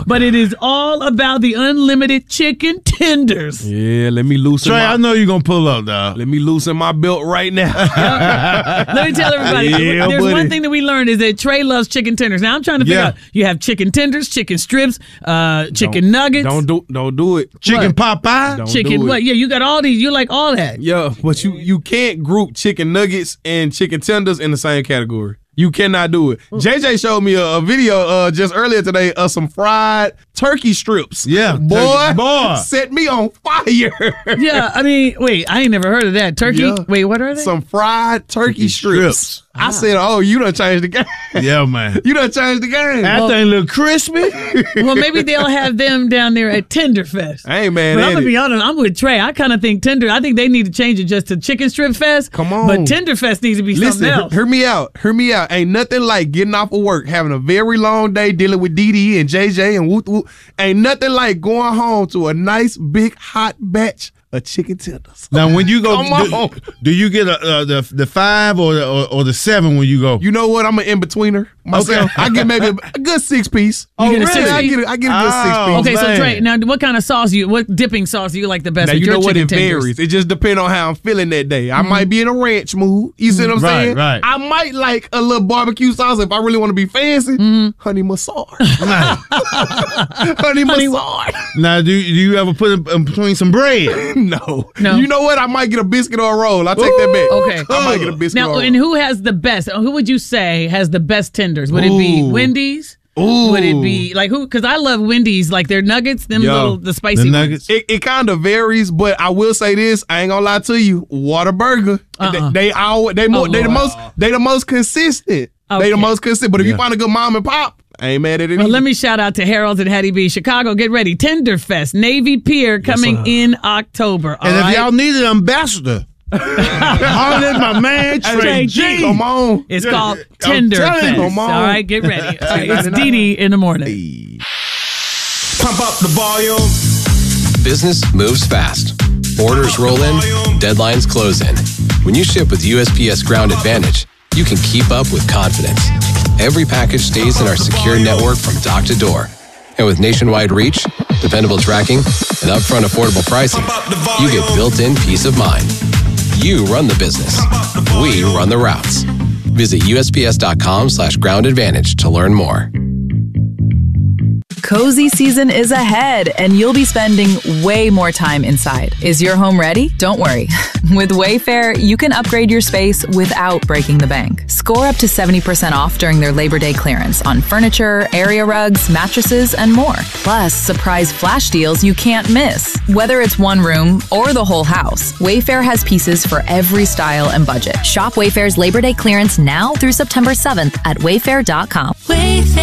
But it is all about the unlimited chicken tenders. Yeah, let me loosen Trey, I know you're going to pull up, dog. Let me loosen my belt right now. Let me tell everybody, Yeah, there's buddy. one thing that we learned is that Trey loves chicken tenders. Now I'm trying to figure out, you have chicken tenders, chicken strips, chicken nuggets. Don't do it. Chicken Popeye? Don't chicken do it. what? Yeah, you got all these. You like all that. Yeah, but you can't group chicken nuggets and chicken tenders in the same category. You cannot do it. JJ showed me a video just earlier today of some fried turkey strips. Yeah, boy, set me on fire. Yeah, I mean, wait, I ain't never heard of that. Turkey? Yeah. Wait, what are they? Some fried turkey strips. I said, oh, you done changed the game. Yeah, man. You done changed the game. That thing look crispy. Well, maybe they'll have them down there at Tenderfest. Hey, man. But I'm going to be honest, I'm with Trey. I kind of think I think they need to change it just to Chicken Strip Fest. Come on. But Tenderfest needs to be something else. Hear me out. Ain't nothing like getting off of work, having a very long day dealing with DD and JJ and whoop whoop. Ain't nothing like going home to a nice big hot batch of chicken tenders. Now, when you go, Come on. do you get the 5 or the 7 when you go? You know what? I'm an in-betweener myself. Okay. I get maybe a good 6-piece. You get a really? 6-piece? I get a good 6-piece. Okay, so man. Trey, now what kind of sauce what dipping sauce do you like the best Now, with you your know what? chicken It tenders? varies. It just depends on how I'm feeling that day. I might be in a ranch mood. You see what I'm saying? Right. I might like a little barbecue sauce if I really want to be fancy. Honey mustard. Honey mustard. Now, do you ever put it in between some bread? No. No. You know what? I might get a biscuit or a roll. I'll take that back. Okay. I might get a biscuit or Now, a roll. and who has the best? Who would you say has the best tenders? Would it be Ooh. Wendy's? Ooh. Would it be like who? Because I love Wendy's, like their nuggets, the spicy The ones. nuggets. It kind of varies, but I will say this: I ain't gonna lie to you. Whataburger, they the most consistent. Okay. They the most consistent. But if you find a good mom and pop, I ain't mad at it. Well, either. let me shout out to Harold's and Hattie B. Chicago, get ready. Tenderfest, Navy Pier coming in October. And all if right? y'all need an ambassador, holler at my man Trey G. Come on. It's called telling you, Tenderfest. come All on. right, get ready. All right, it's Dee Dee in the morning. Pump up the volume. Business moves fast. Orders roll in, deadlines close in. When you ship with USPS Ground Advantage, you can keep up with confidence. Every package stays in our secure network from dock to door. And with nationwide reach, dependable tracking, and upfront affordable pricing, you get built-in peace of mind. You run the business. We run the routes. Visit USPS.com/Ground Advantage to learn more. Cozy season is ahead, and you'll be spending way more time inside. Is your home ready? Don't worry. With Wayfair, you can upgrade your space without breaking the bank. Score up to 70% off during their Labor Day clearance on furniture, area rugs, mattresses, and more. Plus, surprise flash deals you can't miss. Whether it's one room or the whole house, Wayfair has pieces for every style and budget. Shop Wayfair's Labor Day clearance now through September 7th at wayfair.com.